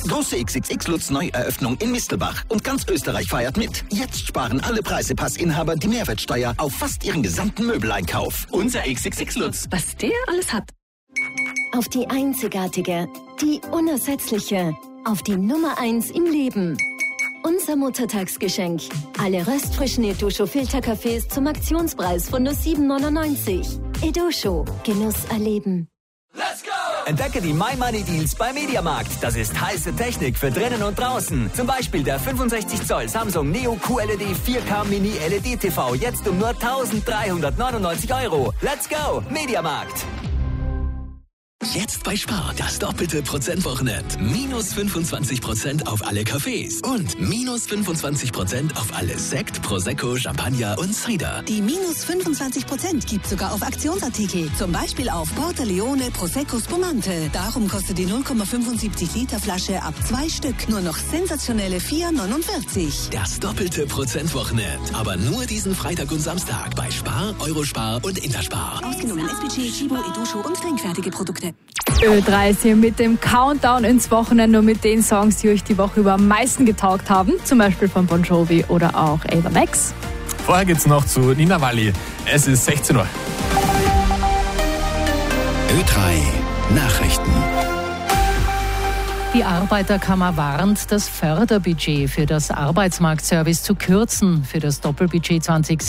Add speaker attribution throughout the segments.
Speaker 1: Große XXX Lutz Neueröffnung in Mistelbach. Und ganz Österreich feiert mit. Jetzt sparen alle Preisepassinhaber die Mehrwertsteuer auf fast ihren gesamten Möbeleinkauf. Unser XXX Lutz.
Speaker 2: Was der alles hat.
Speaker 3: Auf die einzigartige, die unersetzliche, auf die Nummer 1 im Leben. Unser Muttertagsgeschenk. Alle röstfrischen Edusho-Filterkaffees zum Aktionspreis von nur 7,99. Edusho. Genuss erleben.
Speaker 4: Let's go! Entdecke die My Money Deals bei Mediamarkt. Das ist heiße Technik für drinnen und draußen. Zum Beispiel der 65 Zoll Samsung Neo QLED 4K Mini LED TV. Jetzt um nur 1.399 €. Let's go! Mediamarkt.
Speaker 5: Jetzt bei Spar, das doppelte Prozentwochenend. Minus 25% auf alle Cafés und minus 25% auf alle Sekt, Prosecco, Champagner und Cider.
Speaker 6: Die minus 25% gibt sogar auf Aktionsartikel. Zum Beispiel auf Porta Leone Prosecco Spumante. Darum kostet die 0,75 Liter Flasche ab 2 Stück nur noch sensationelle 4,49.
Speaker 5: Das doppelte Prozentwochenend. Aber nur diesen Freitag und Samstag bei Spar, Eurospar und Interspar.
Speaker 6: Ausgenommen SPG, Chibo, Edusho und trinkfertige Produkte.
Speaker 7: Ö3 ist hier mit dem Countdown ins Wochenende und mit den Songs, die euch die Woche über am meisten getaugt haben. Zum Beispiel von Bon Jovi oder auch Ava Max.
Speaker 8: Vorher geht's noch zu Nina Walli. Es ist 16 Uhr.
Speaker 5: Ö3 Nachrichten.
Speaker 9: Die Arbeiterkammer warnt, das Förderbudget für das Arbeitsmarktservice zu kürzen. Für das Doppelbudget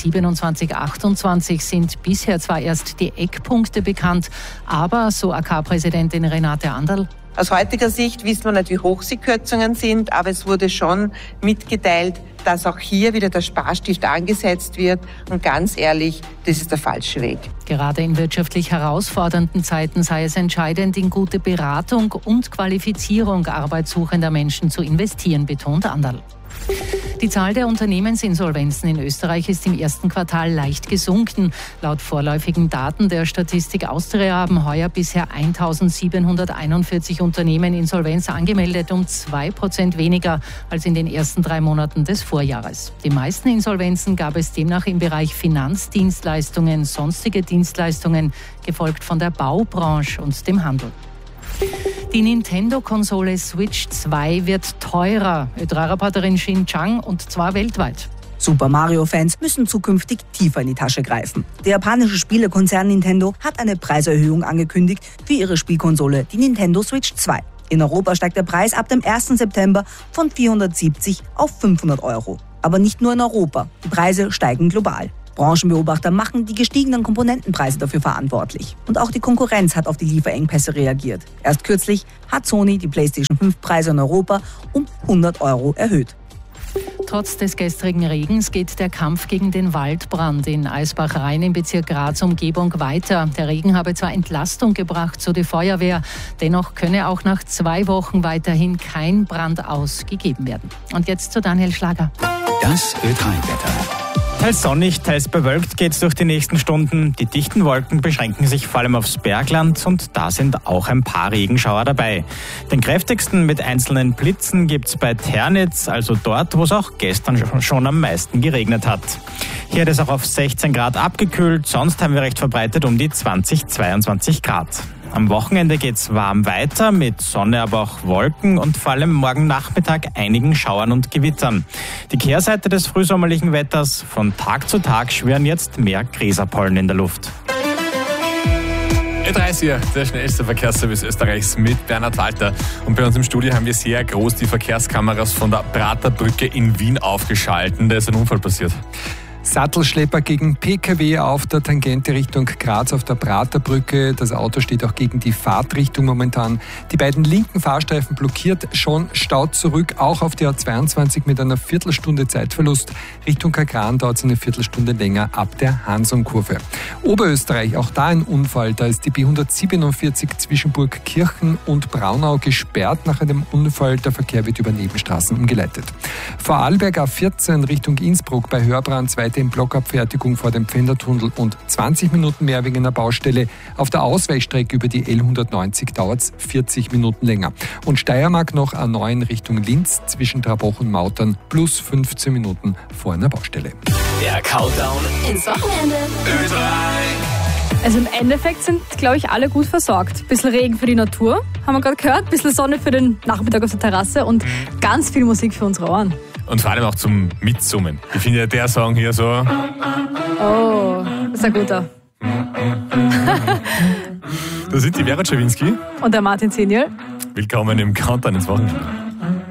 Speaker 9: 2027/28 sind bisher zwar erst die Eckpunkte bekannt, aber, so AK-Präsidentin Renate Anderl,
Speaker 10: aus heutiger Sicht wissen wir nicht, wie hoch die Kürzungen sind, aber es wurde schon mitgeteilt, dass auch hier wieder der Sparstift angesetzt wird. Und ganz ehrlich, das ist der falsche Weg.
Speaker 9: Gerade in wirtschaftlich herausfordernden Zeiten sei es entscheidend, in gute Beratung und Qualifizierung arbeitssuchender Menschen zu investieren, betont Anderl. Die Zahl der Unternehmensinsolvenzen in Österreich ist im ersten Quartal leicht gesunken. Laut vorläufigen Daten der Statistik Austria haben heuer bisher 1.741 Unternehmen Insolvenz angemeldet, um 2% weniger als in den ersten 3 Monaten des Vorjahres. Die meisten Insolvenzen gab es demnach im Bereich Finanzdienstleistungen, sonstige Dienstleistungen, gefolgt von der Baubranche und dem Handel. Die Nintendo-Konsole Switch 2 wird teurer. Ö3-Reporterin Xin Chang, und zwar weltweit.
Speaker 11: Super Mario-Fans müssen zukünftig tiefer in die Tasche greifen. Der japanische Spielekonzern Nintendo hat eine Preiserhöhung angekündigt für ihre Spielkonsole, die Nintendo Switch 2. In Europa steigt der Preis ab dem 1. September von 470 auf 500 €. Aber nicht nur in Europa. Die Preise steigen global. Branchenbeobachter machen die gestiegenen Komponentenpreise dafür verantwortlich. Und auch die Konkurrenz hat auf die Lieferengpässe reagiert. Erst kürzlich hat Sony die PlayStation 5-Preise in Europa um 100 € erhöht.
Speaker 9: Trotz des gestrigen Regens geht der Kampf gegen den Waldbrand in Eisbach-Rhein im Bezirk Graz-Umgebung weiter. Der Regen habe zwar Entlastung gebracht, so die Feuerwehr, dennoch könne auch nach 2 Wochen weiterhin kein Brandaus gegeben werden. Und jetzt zu Daniel Schlager.
Speaker 5: Das Ö3-Wetter.
Speaker 8: Teils sonnig, teils bewölkt geht's durch die nächsten Stunden. Die dichten Wolken beschränken sich vor allem aufs Bergland und da sind auch ein paar Regenschauer dabei. Den kräftigsten mit einzelnen Blitzen gibt's bei Ternitz, also dort, wo es auch gestern schon am meisten geregnet hat. Hier hat es auch auf 16 Grad abgekühlt, sonst haben wir recht verbreitet um die 20-22 Grad. Am Wochenende geht's warm weiter, mit Sonne, aber auch Wolken und vor allem morgen Nachmittag einigen Schauern und Gewittern. Die Kehrseite des frühsommerlichen Wetters: von Tag zu Tag schwirren jetzt mehr Gräserpollen in der Luft. Ö3, der schnellste Verkehrsservice Österreichs mit Bernhard Walter. Und bei uns im Studio haben wir sehr groß die Verkehrskameras von der Praterbrücke in Wien aufgeschalten. Da ist ein Unfall passiert.
Speaker 12: Sattelschlepper gegen PKW auf der Tangente Richtung Graz auf der Praterbrücke. Das Auto steht auch gegen die Fahrtrichtung momentan. Die beiden linken Fahrstreifen blockiert, schon staut zurück, auch auf die A22 mit einer Viertelstunde Zeitverlust. Richtung Kagran dauert es eine Viertelstunde länger ab der Hansonkurve. Oberösterreich, auch da ein Unfall. Da ist die B147 zwischen Burgkirchen und Braunau gesperrt nach einem Unfall. Der Verkehr wird über Nebenstraßen umgeleitet. Vorarlberg A14 Richtung Innsbruck bei Hörbrand, zweite in Blockabfertigung vor dem Pfändertunnel und 20 Minuten mehr wegen einer Baustelle. Auf der Ausweichstrecke über die L190 dauert es 40 Minuten länger. Und Steiermark noch A9 Richtung Linz zwischen Trabach und Mautern plus 15 Minuten vor einer Baustelle.
Speaker 5: Der Countdown
Speaker 3: ins Wochenende.
Speaker 5: Ö3.
Speaker 7: Also im Endeffekt sind, glaube ich, alle gut versorgt. Bisschen Regen für die Natur, haben wir gerade gehört. Bisschen Sonne für den Nachmittag auf der Terrasse und ganz viel Musik für unsere Ohren.
Speaker 2: Und vor allem auch zum Mitsummen. Ich finde ja der Song hier so...
Speaker 7: Oh, ist ein guter.
Speaker 2: Da sind die Vera Czerwinski
Speaker 7: und der Martin Zeniel.
Speaker 2: Willkommen im Countdown ins Wochenende.